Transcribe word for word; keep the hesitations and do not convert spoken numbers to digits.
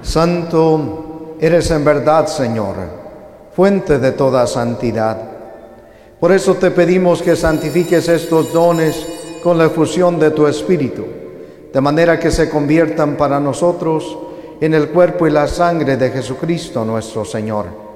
Santo eres en verdad, Señor, fuente de toda santidad. Por eso te pedimos que santifiques estos dones con la efusión de tu Espíritu, de manera que se conviertan para nosotros en el cuerpo y la sangre de Jesucristo nuestro Señor,